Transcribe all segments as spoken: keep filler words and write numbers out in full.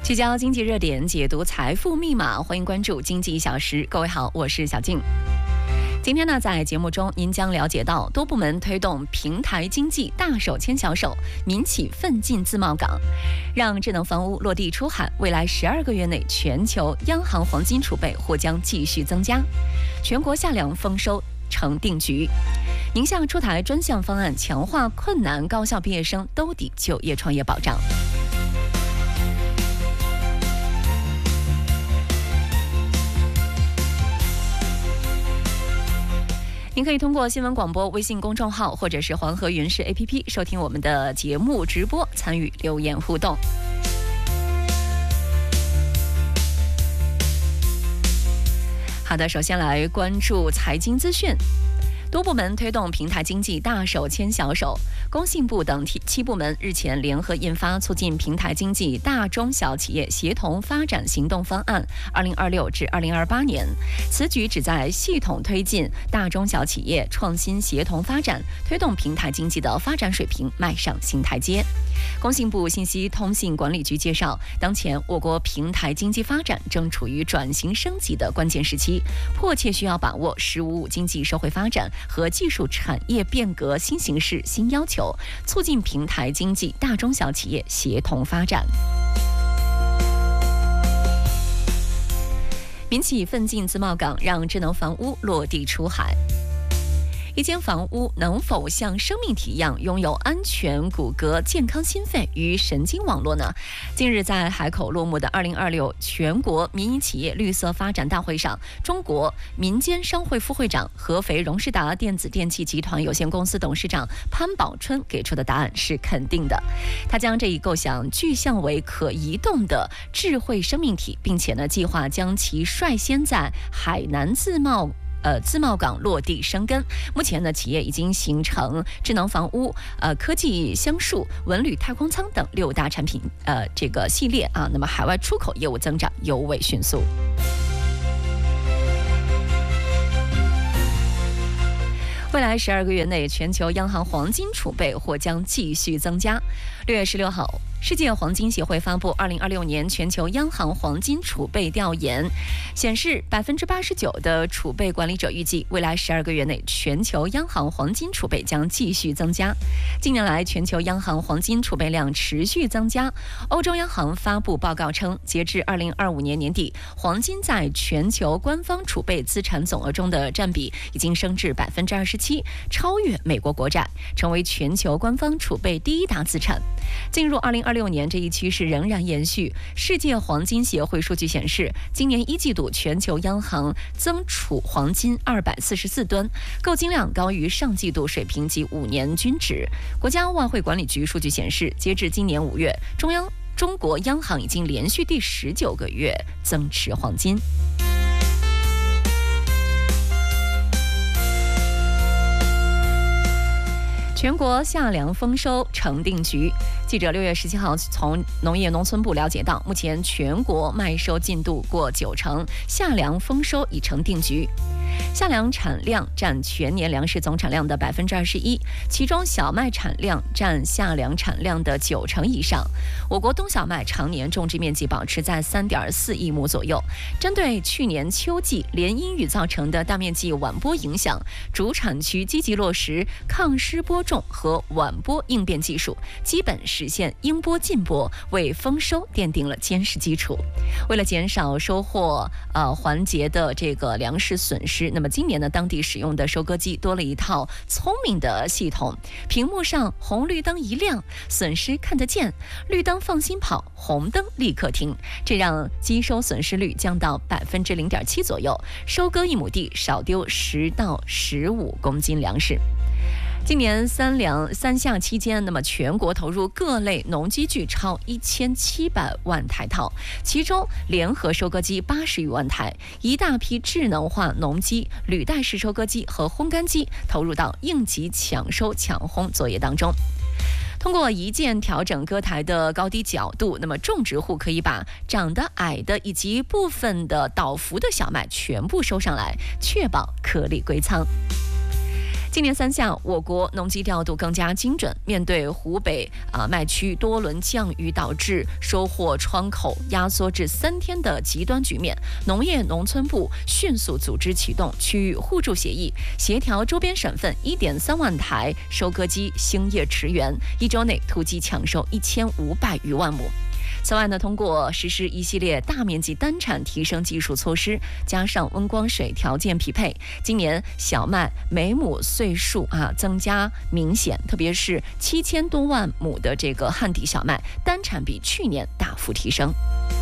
聚焦经济热点，解读财富密码，欢迎关注经济一小时。各位好，我是小静。今天呢，在节目中您将了解到多部门推动平台经济大手牵小手，民企奋进自贸港，让智能房屋落地出海。未来十二个月内，全球央行黄金储备或将继续增加，全国夏粮丰收成定局。宁夏出台专项方案，强化困难高校毕业生兜底就业创业保障。您可以通过新闻广播微信公众号或者是黄河云视 A P P 收听我们的节目直播，参与留言互动。好的，首先来关注财经资讯。多部门推动平台经济大手牵小手，工信部等七部门日前联合印发促进平台经济大中小企业协同发展行动方案二零二六至二零二八年。此举旨在系统推进大中小企业创新协同发展，推动平台经济的发展水平迈上新台阶。工信部信息通信管理局介绍，当前我国平台经济发展正处于转型升级的关键时期，迫切需要把握“十五五”经济社会发展和技术产业变革新形势新要求，促进平台经济大中小企业协同发展。民企奋进自贸港，让智能房屋落地出海。一间房屋能否像生命体一样拥有安全骨骼、健康心肺与神经网络呢？近日在海口落幕的二零二六全国民营企业绿色发展大会上，中国民间商会副会长、合肥荣仕达电子电器集团有限公司董事长潘宝春给出的答案是肯定的。他将这一构想具象为可移动的智慧生命体，并且呢，计划将其率先在海南自贸呃，自贸港落地生根。目前呢，企业已经形成智能房屋、呃，科技箱树、文旅太空舱等六大产品呃这个系列啊。那么海外出口业务增长尤为迅速。未来十二个月内，全球央行黄金储备或将继续增加。六月十六号，世界黄金协会发布二零二六年全球央行黄金储备调研，显示百分之八十九的储备管理者预计，未来十二个月内，全球央行黄金储备将继续增加。近年来，全球央行黄金储备量持续增加。欧洲央行发布报告称，截至二零二五年年底，黄金在全球官方储备资产总额中的占比已经升至百分之二十七，超越美国国债，成为全球官方储备第一大资产。进入二零二六年，这一趋势仍然延续。世界黄金协会数据显示，今年一季度全球央行增储黄金二百四十四吨，购金量高于上季度水平及五年均值。国家外汇管理局数据显示，截至今年五月，中央中国央行已经连续第十九个月增持黄金。全国夏粮丰收成定局。记者六月十七号从农业农村部了解到，目前全国麦收进度过九成，夏粮丰收已成定局。夏粮产量占全年粮食总产量的百分之二十一，其中小麦产量占夏粮产量的九成以上。我国冬小麦常年种植面积保持在三点四亿亩左右。针对去年秋季连阴雨造成的大面积晚播影响，主产区积极落实抗湿播种和晚播应变技术，基本实现应播尽播，为丰收奠定了坚实基础。为了减少收获呃环节的这个粮食损失，那么今年呢，当地使用的收割机多了一套聪明的系统，屏幕上红绿灯一亮，损失看得见，绿灯放心跑，红灯立刻停，这让机收损失率降到百分之零点七左右，收割一亩地少丢十到十五公斤粮食。今年三粮三夏期间，那么全国投入各类农机具超一千七百万台套，其中联合收割机八十余万台，一大批智能化农机、履带式收割机和烘干机投入到应急抢收抢烘作业当中。通过一键调整割台的高低角度，那么种植户可以把长得矮的以及部分的倒伏的小麦全部收上来，确保颗粒归仓。 今年三夏，我国农机调度更加精准，面对湖北啊、呃、麦区多轮降雨导致收获窗口压缩至三天的极端局面，农业农村部迅速组织启动区域互助协议，协调周边省份一点三万台收割机兴业驰援，一周内突击抢收一千五百余万亩。此外呢，通过实施一系列大面积单产提升技术措施，加上温光水条件匹配，今年小麦每亩穗数啊增加明显，特别是七千多万亩的这个旱地小麦单产比去年大幅提升。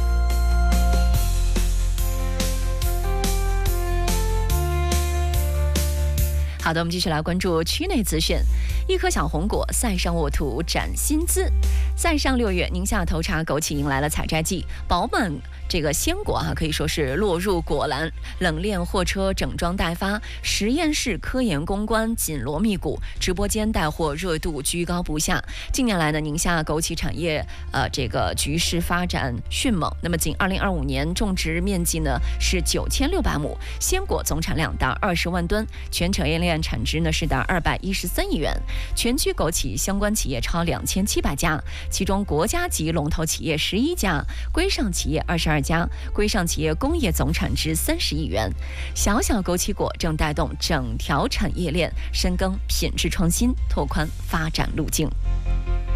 好的，我们继续来关注区内资讯。一颗小红果，塞上沃土展新姿。塞上六月，宁夏头茬枸杞迎来了采摘季，饱满这个鲜果啊，可以说是落入果篮，冷链货车整装待发，实验室科研攻关紧锣密鼓，直播间带货热度居高不下。近年来呢，宁夏枸杞产业呃这个局势发展迅猛。那么，仅二零二五年种植面积呢是九千六百亩，鲜果总产量达二十万吨，全产业链产值呢是达二百一十三亿元。全区枸杞相关企业超两千七百家，其中国家级龙头企业十一家，规上企业二十二家，规上企业工业总产值三十亿元。小小枸杞果正带动整条产业链深耕品质创新，拓宽发展路径。